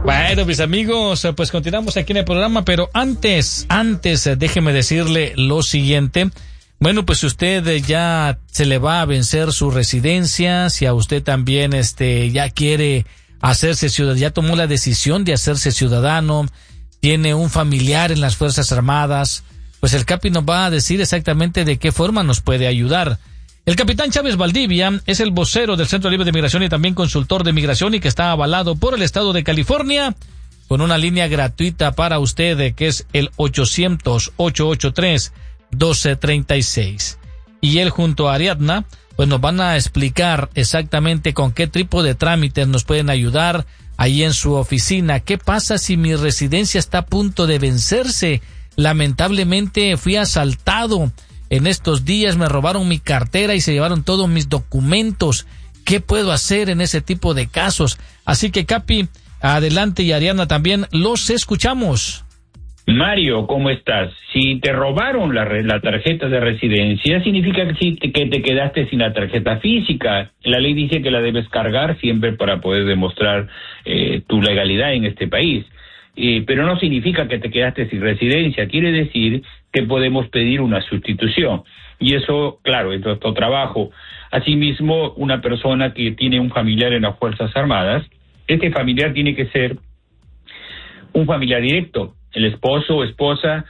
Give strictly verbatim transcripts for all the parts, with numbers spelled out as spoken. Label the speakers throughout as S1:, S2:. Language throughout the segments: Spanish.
S1: Bueno, mis amigos, pues continuamos aquí en el programa, pero antes, antes, déjeme decirle lo siguiente. Bueno, pues si usted ya se le va a vencer su residencia, si a usted también este ya quiere hacerse ciudadano, ya tomó la decisión de hacerse ciudadano, tiene un familiar en las Fuerzas Armadas, pues el Capi nos va a decir exactamente de qué forma nos puede ayudar. El capitán Chávez Valdivia es el vocero del Centro Libre de Migración y también consultor de migración y que está avalado por el Estado de California con una línea gratuita para usted que es el ochocientos, ochocientos ochenta y tres, doce treinta y seis. Y él junto a Ariadna pues nos van a explicar exactamente con qué tipo de trámites nos pueden ayudar ahí en su oficina. ¿Qué pasa si mi residencia está a punto de vencerse? Lamentablemente fui asaltado. En estos días me robaron mi cartera y se llevaron todos mis documentos. ¿Qué puedo hacer en ese tipo de casos? Así que, Capi, adelante, y Ariana también, los escuchamos.
S2: Mario, ¿cómo estás? Si te robaron la, la tarjeta de residencia, significa que, si te, que te quedaste sin la tarjeta física. La ley dice que la debes cargar siempre para poder demostrar eh, tu legalidad en este país. Eh, pero no significa que te quedaste sin residencia, quiere decir que podemos pedir una sustitución. Y eso, claro, es nuestro trabajo. Asimismo, una persona que tiene un familiar en las Fuerzas Armadas, este familiar tiene que ser un familiar directo, el esposo o esposa,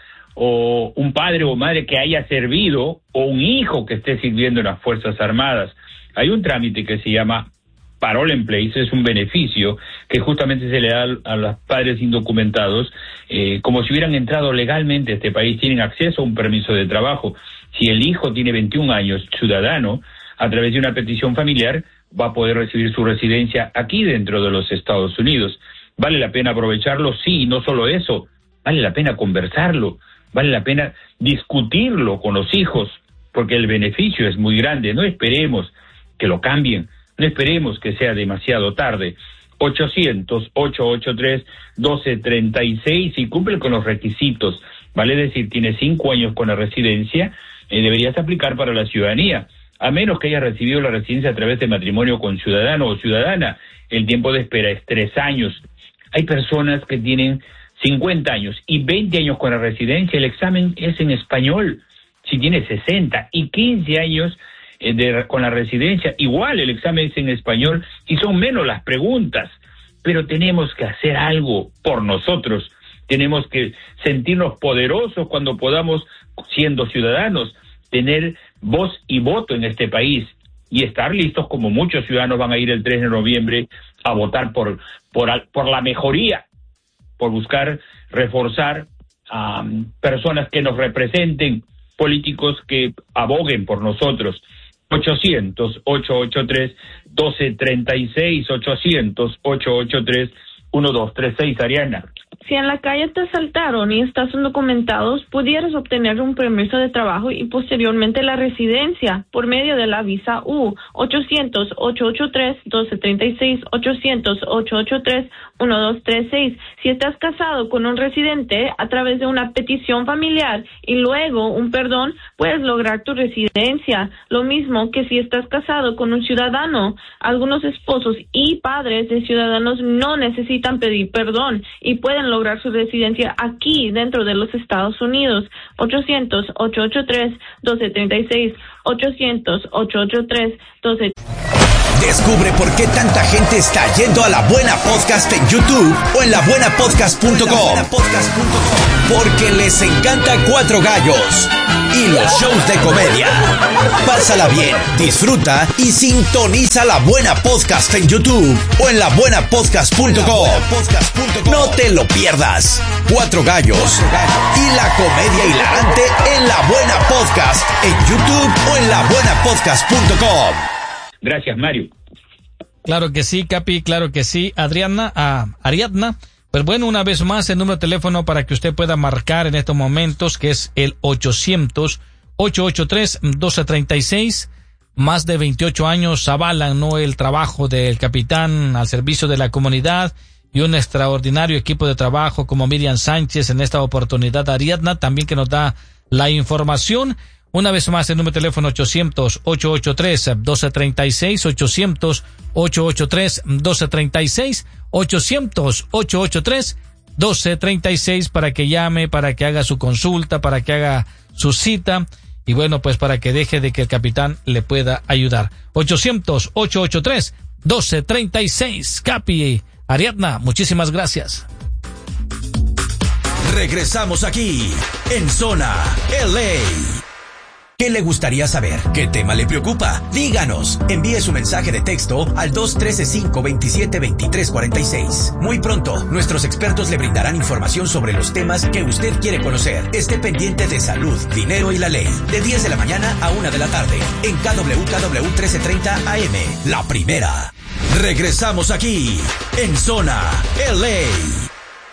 S2: o un padre o madre que haya servido, o un hijo que esté sirviendo en las Fuerzas Armadas. Hay un trámite que se llama Parole en Place, es un beneficio que justamente se le da a los padres indocumentados, eh, como si hubieran entrado legalmente a este país, tienen acceso a un permiso de trabajo. Si el hijo tiene veintiún años, ciudadano, a través de una petición familiar, va a poder recibir su residencia aquí dentro de los Estados Unidos. ¿Vale la pena aprovecharlo? Sí, y no solo eso, vale la pena conversarlo, vale la pena discutirlo con los hijos, porque el beneficio es muy grande. No esperemos que lo cambien. No esperemos que sea demasiado tarde. ochocientos, ochocientos ochenta y tres, doce treinta y seis, si cumple con los requisitos, vale decir, tienes cinco años con la residencia, eh, deberías aplicar para la ciudadanía, a menos que hayas recibido la residencia a través de matrimonio con ciudadano o ciudadana. El tiempo de espera es tres años. Hay personas que tienen cincuenta años y veinte años con la residencia, el examen es en español. Si tienes sesenta y quince años De, con la residencia, igual el examen es en español y son menos las preguntas, pero tenemos que hacer algo por nosotros, tenemos que sentirnos poderosos cuando podamos, siendo ciudadanos, tener voz y voto en este país y estar listos, como muchos ciudadanos van a ir el tres de noviembre a votar por, por, por la mejoría, por buscar reforzar a um, personas que nos representen, políticos que aboguen por nosotros. ochocientos, ochocientos ochenta y tres, doce treinta y seis, ochocientos, ochocientos ochenta y tres, doce treinta y seis, Ariana.
S3: Si en la calle te asaltaron y estás indocumentados, pudieras obtener un permiso de trabajo y posteriormente la residencia por medio de la visa U. ochocientos, ochocientos ochenta y tres, doce treinta y seis, ochocientos, ochocientos ochenta y tres, doce treinta y seis. Si estás casado con un residente a través de una petición familiar y luego un perdón, puedes lograr tu residencia. Lo mismo que si estás casado con un ciudadano. Algunos esposos y padres de ciudadanos no necesitan pedir perdón y pueden lograr su residencia aquí dentro de los Estados Unidos. ochocientos, ochocientos ochenta y tres, doce treinta y seis, ochocientos, ochocientos ochenta y tres, doce.
S4: Descubre por qué tanta gente está yendo a La Buena Podcast en YouTube o en la buena podcast punto com. Porque les encanta Cuatro Gallos y los shows de comedia. Pásala bien, disfruta y sintoniza La Buena Podcast en YouTube o en la buena podcast punto com. No te lo pierdas. Cuatro Gallos y la comedia hilarante en La Buena Podcast en YouTube o en la buena podcast punto com.
S2: Gracias, Mario.
S1: Claro que sí, Capi, claro que sí. Adriana, a Ariadna, pues bueno, una vez más el número de teléfono para que usted pueda marcar en estos momentos, que es el ochocientos, ochocientos ochenta y tres, doce treinta y seis. Más de veintiocho años avalan, ¿no?, el trabajo del capitán al servicio de la comunidad y un extraordinario equipo de trabajo como Miriam Sánchez, en esta oportunidad Ariadna, también que nos da la información. Una vez más, el número de teléfono ochocientos, ochocientos ochenta y tres, doce treinta y seis, ochocientos, ochocientos ochenta y tres, doce treinta y seis, ochocientos, ochocientos ochenta y tres, doce treinta y seis para que llame, para que haga su consulta, para que haga su cita y bueno, pues para que deje de que el capitán le pueda ayudar. ochocientos, ochocientos ochenta y tres, doce treinta y seis. Capi, Ariadna, muchísimas gracias.
S4: Regresamos aquí en Zona L A. ¿Qué le gustaría saber? ¿Qué tema le preocupa? Díganos. Envíe su mensaje de texto al dos uno tres, cinco dos siete, dos tres cuatro seis. Muy pronto, nuestros expertos le brindarán información sobre los temas que usted quiere conocer. Esté pendiente de salud, dinero y la ley. De diez de la mañana a una de la tarde. En K W K W trece treinta A M. La primera. Regresamos aquí en Zona L A.